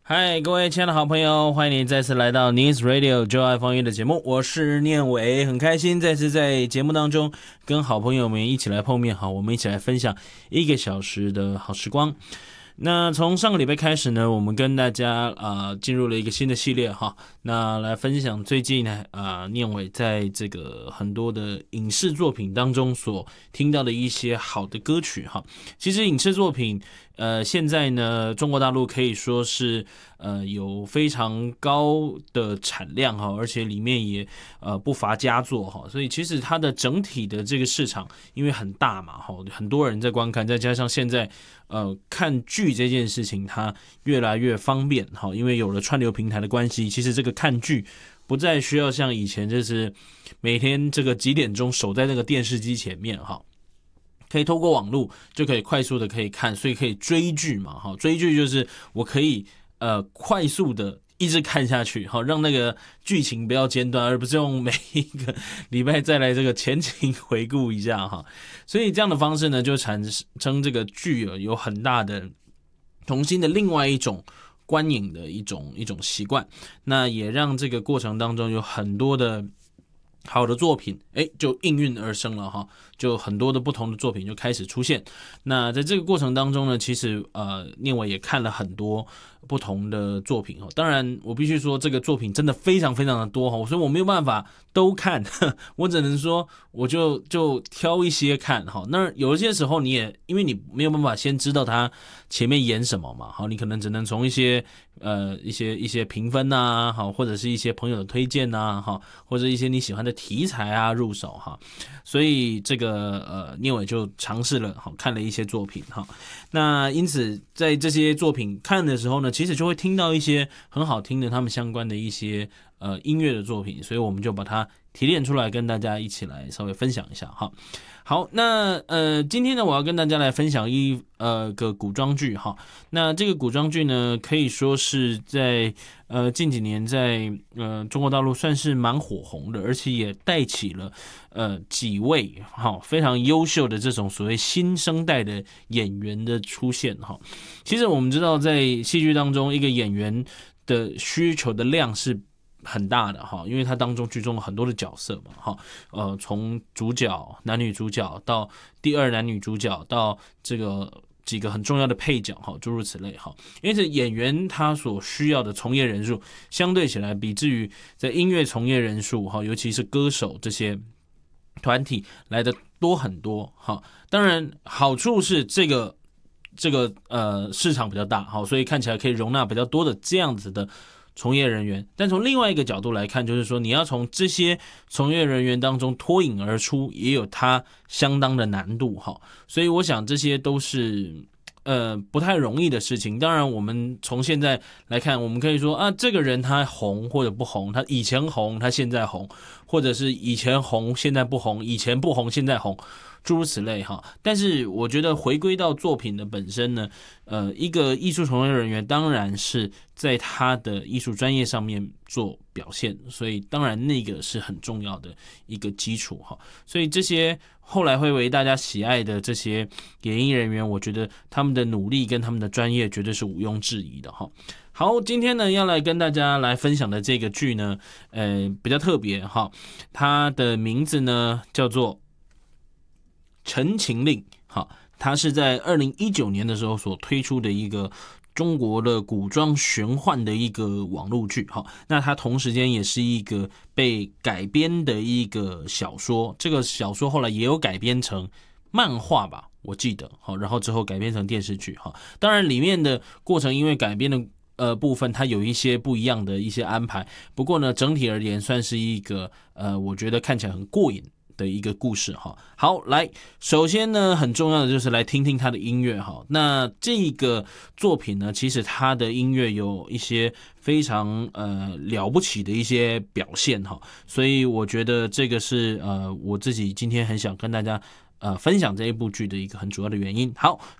嗨，各位亲爱的好朋友，欢迎你再次来到 News Radio 就爱方言的节目，我是念伟，很开心再次在节目当中跟好朋友们一起来碰面，好，我们一起来分享1个小时的好时光。那从上个礼拜开始呢，我们跟大家进入了一个新的系列哈，那来分享最近呢念伟在这个很多的影视作品当中所听到的一些好的歌曲哈。其实影视作品现在呢，中国大陆可以说是有非常高的产量哈，而且里面也不乏佳作哈，所以其实它的整体的这个市场因为很大嘛哈，很多人在观看，再加上现在看剧这件事情它越来越方便哈，因为有了串流平台的关系，其实这个看剧不再需要像以前就是每天这个几点钟守在那个电视机前面哈。可以透过网络就可以快速的可以看，所以可以追剧嘛，哈，追剧就是我可以快速的一直看下去，好让那个剧情不要间断，而不是用每一个礼拜再来这个前情回顾一下哈。所以这样的方式呢，就产生这个剧有很大的重新的另外一种观影的一种习惯，那也让这个过程当中有很多的好的作品就应运而生了哈，就很多的不同的作品就开始出现。那在这个过程当中呢，其实念伟也看了很多不同的作品哈。当然我必须说这个作品真的非常非常的多哈，所以我没有办法都看，我只能说我就挑一些看哈。那有一些时候你也因为你没有办法先知道他前面演什么嘛，好，你可能只能从一些评分啊，好，或者是一些朋友的推荐啊，好，或者一些你喜欢的题材啊入手哈。所以这个念伟就尝试了好看了一些作品哈。那因此在这些作品看的时候呢，其实就会听到一些很好听的他们相关的一些音乐的作品，所以我们就把它提炼出来跟大家一起来稍微分享一下哈。好，那今天呢，我要跟大家来分享一个古装剧哈。那这个古装剧呢，可以说是在近几年在中国大陆算是蛮火红的，而且也带起了几位非常优秀的这种所谓新生代的演员的出现哈。其实我们知道，在戏剧当中，一个演员的需求的量是很大的哈，因为它当中居中了很多的角色嘛哈，从主角男女主角到第二男女主角到这个几个很重要的配角哈，诸如此类哈。因此演员他所需要的从业人数相对起来，比至于在音乐从业人数哈，尤其是歌手这些团体来的多很多哈。当然好处是这个市场比较大哈，所以看起来可以容纳比较多的这样子的从业人员，但从另外一个角度来看，就是说你要从这些从业人员当中脱颖而出，也有它相当的难度哈。所以我想这些都是不太容易的事情。当然我们从现在来看，我们可以说这个人他红或者不红，他以前红他现在红，或者是以前红现在不红，以前不红现在红，诸如此类哈。但是我觉得回归到作品的本身呢，一个艺术从业人员当然是在他的艺术专业上面做表现，所以当然那个是很重要的一个基础哈。所以这些后来会为大家喜爱的这些演艺人员，我觉得他们的努力跟他们的专业绝对是毋庸置疑的哈。好，今天呢要来跟大家来分享的这个剧呢，比较特别哈，它的名字呢叫做《陈情令》哈，它是在2019年的时候所推出的一个中国的古装玄幻的一个网络剧哈。那它同时间也是一个被改编的一个小说，这个小说后来也有改编成漫画吧，我记得好，然后之后改编成电视剧哈。当然里面的过程因为改编的部分它有一些不一样的一些安排，不过呢整体而言算是一个我觉得看起来很过瘾的一个故事哈。好，来，首先呢很重要的就是来听听他的音乐哈。那这个作品呢，其实他的音乐有一些非常了不起的一些表现哈，所以我觉得这个是我自己今天很想跟大家分享这一部剧的一个很主要的原因。好，